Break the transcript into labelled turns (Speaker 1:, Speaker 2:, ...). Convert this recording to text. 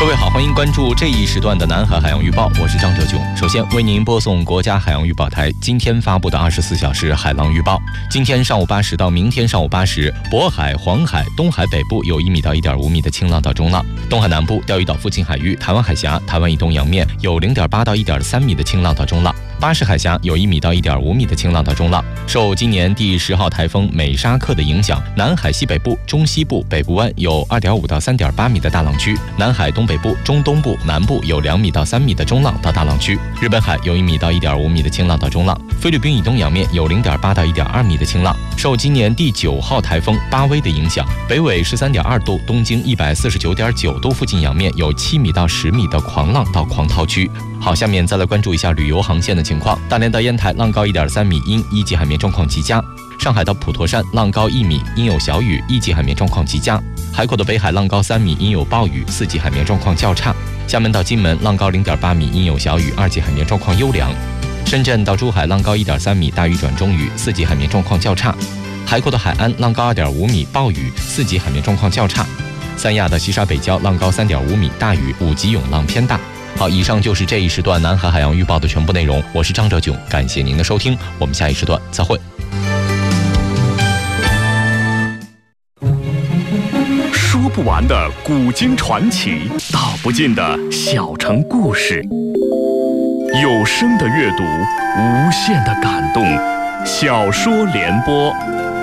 Speaker 1: 位好，欢迎关注这一时段的南海海洋预报，我是张哲炯。首先为您播送国家海洋预报台今天发布的24小时海浪预报。今天上午8时到明天上午8时，渤海、黄海、东海北部有1米到1.5米的清浪到中浪；东海南部、钓鱼岛附近海域、台湾海峡、台湾以东洋面有0.8到1.3米的清浪到中浪；巴士海峡有1米到1.5米的清浪到中浪。受今年第10号台风美沙克的影响，南海西北部、中西部、北部湾有2.5到3.8米的大浪区，南海东北部、中东部、南部有2米到3米的中浪到大浪区，日本海有1米到1.5米的清浪到中浪，菲律宾以东洋面有0.8到1.2米的清浪。受今年第9号台风巴威的影响，北纬13.2度、东经149.9度附近洋面有7米到10米的狂浪到狂涛区。好，下面再来关注一下旅游航线的情况。大连到烟台浪高1.3米，因一级海面状况极佳；上海到普陀山浪高1米，因有小雨，一级海面状况极佳；海口的北海浪高3米，因有暴雨，4级海面状况较差；厦门到金门浪高0.8米，因有小雨，2级海面状况优良；深圳到珠海浪高1.3米，大雨转中雨，4级海面状况较差；海口的海安浪高2.5米，暴雨，4级海面状况较差；三亚的西沙北礁浪高3.5米，大雨，5级涌浪偏大。好，以上就是这一时段南海海洋预报的全部内容，我是张哲炯，感谢您的收听，我们下一时段再会。
Speaker 2: 说不完的古今传奇，道不尽的小城故事，有声的阅读，无限的感动。小说联播。